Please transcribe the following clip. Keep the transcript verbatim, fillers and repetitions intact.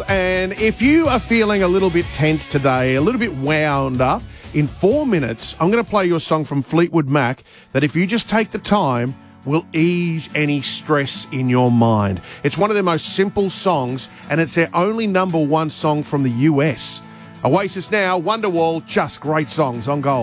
And if you are feeling a little bit tense today, a little bit wound up, in four minutes, I'm going to play you a song from Fleetwood Mac that if you just take the time, will ease any stress in your mind. It's one of their most simple songs, and it's their only number one song from the U S. Oasis now, Wonderwall, just great songs on Gold.